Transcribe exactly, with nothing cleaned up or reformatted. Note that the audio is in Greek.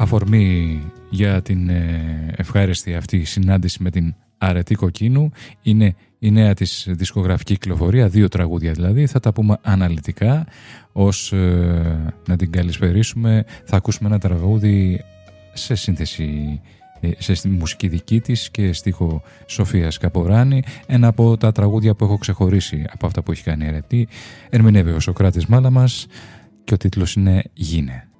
αφορμή για την ευχάριστη αυτή συνάντηση με την Αρετή Κοκκίνου είναι η νέα της δισκογραφική κυκλοφορία, δύο τραγούδια δηλαδή. Θα τα πούμε αναλυτικά, ως ε, να την καλησπερίσουμε. Θα ακούσουμε ένα τραγούδι σε σύνθεση, σε μουσική δική της και στίχο Σοφίας Καποράνη, ένα από τα τραγούδια που έχω ξεχωρίσει από αυτά που έχει κάνει η Αρετή. Ερμηνεύει ο Σωκράτης Μάλαμας και ο τίτλος είναι «Γίνε».